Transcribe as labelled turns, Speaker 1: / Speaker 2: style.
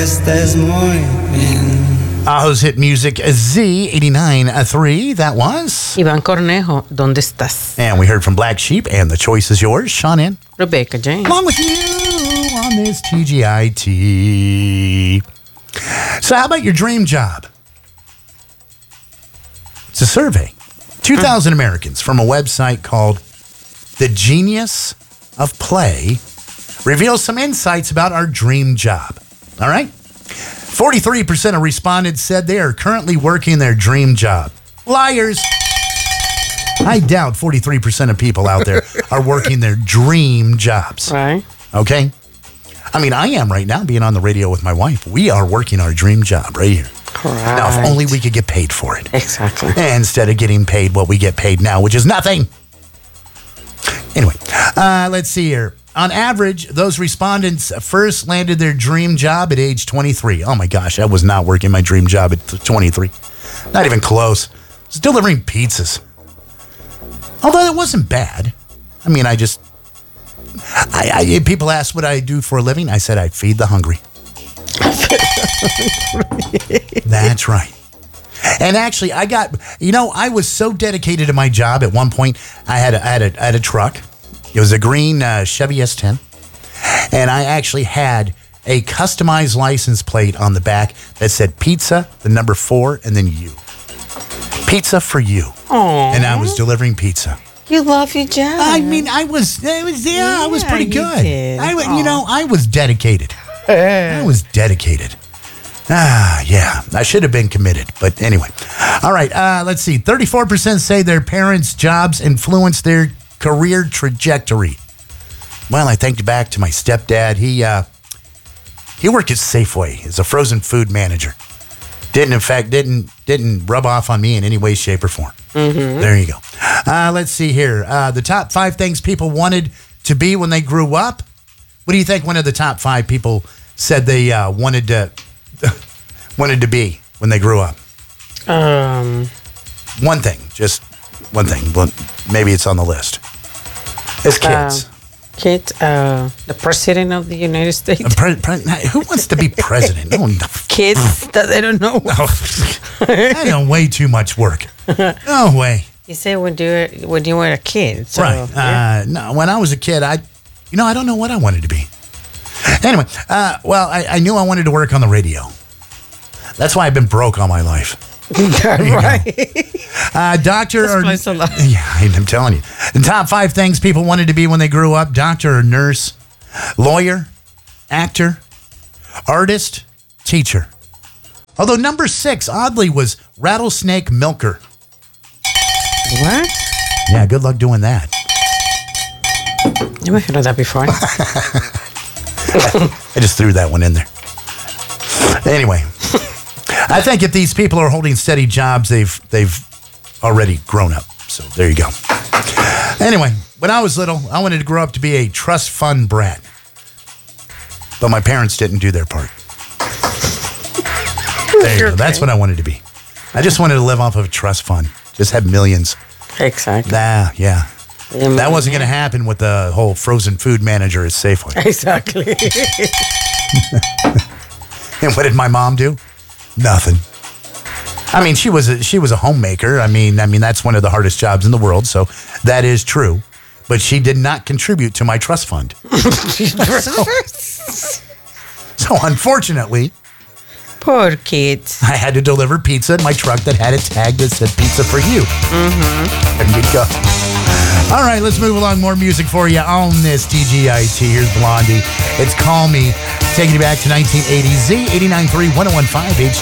Speaker 1: estás muy bien.
Speaker 2: Ajo's Hit Music Z89.3. That was.
Speaker 3: Iván Cornejo, ¿dónde estás?
Speaker 2: And we heard from Black Sheep, and the choice is yours, Sean N.
Speaker 3: Rebecca James.
Speaker 2: Along with you on this TGIT. So how about your dream job? It's a survey. 2,000 Americans from a website called The Genius of Play reveals some insights about our dream job. All right? 43% of respondents said they are currently working their dream job. Liars. I doubt 43% of people out there are working their dream jobs.
Speaker 3: Right.
Speaker 2: Okay? I mean, I am right now being on the radio with my wife. We are working our dream job right here.
Speaker 3: Correct.
Speaker 2: Now, if only we could get paid for it.
Speaker 3: Exactly.
Speaker 2: Instead of getting paid what we get paid now, which is nothing. Anyway, let's see here. On average, those respondents first landed their dream job at age 23. Oh my gosh, I was not working my dream job at 23. Not even close. I was delivering pizzas. Although it wasn't bad. I mean, people asked what I do for a living. I said I feed the hungry. That's right. And actually, I was so dedicated to my job at one point. I had a truck. It was a green Chevy S10. And I actually had a customized license plate on the back that said pizza, the number 4, and then you. Pizza for you.
Speaker 3: Aww.
Speaker 2: And I was delivering pizza.
Speaker 3: You love your job.
Speaker 2: I mean, I was pretty good.
Speaker 3: Did.
Speaker 2: I was dedicated. I was dedicated. Yeah, I should have been committed. But anyway. All right, let's see. 34% say their parents' jobs influenced their career trajectory. Well, I think back to my stepdad. He worked at Safeway as a frozen food manager. Didn't rub off on me in any way, shape, or form. Mm-hmm. There you go. Let's see here. The top 5 things people wanted to be when they grew up. What do you think one of the top 5 people said they wanted to be when they grew up? One thing, just one thing. Well, maybe it's on the list. As kids.
Speaker 3: The president of the United States.
Speaker 2: Who wants to be president? No one.
Speaker 3: Kids that they don't know.
Speaker 2: I know way too much work. No way.
Speaker 3: You say when you were a kid. So,
Speaker 2: right.
Speaker 3: Yeah.
Speaker 2: No, when I was a kid, I don't know what I wanted to be. Anyway, I knew I wanted to work on the radio. That's why I've been broke all my life.
Speaker 3: Right.
Speaker 2: Doctor or
Speaker 3: a lot.
Speaker 2: Yeah, I'm telling you. The top 5 things people wanted to be when they grew up: doctor or nurse, lawyer, actor, artist, teacher. Although number 6, oddly, was rattlesnake milker.
Speaker 3: What?
Speaker 2: Yeah, good luck doing that.
Speaker 3: You heard of that before.
Speaker 2: I just threw that one in there. Anyway, I think if these people are holding steady jobs, they've already grown up. So there you go. Anyway, when I was little, I wanted to grow up to be a trust fund brat. But my parents didn't do their part. There you go. That's what I wanted to be. I just wanted to live off of a trust fund. Just have millions.
Speaker 3: Exactly.
Speaker 2: Yeah. That wasn't going to happen with the whole frozen food manager at Safeway.
Speaker 3: Exactly.
Speaker 2: And what did my mom do? Nothing. I mean, she was a homemaker. I mean that's one of the hardest jobs in the world. So that is true. But she did not contribute to my trust fund. So unfortunately,
Speaker 3: poor kids.
Speaker 2: I had to deliver pizza in my truck that had a tag that said "Pizza for you." Mm-hmm. There you go. All right, let's move along. More music for you on this TGIT. Here's Blondie. It's Call Me. Taking you back to 1980. Z89.3, 101.5,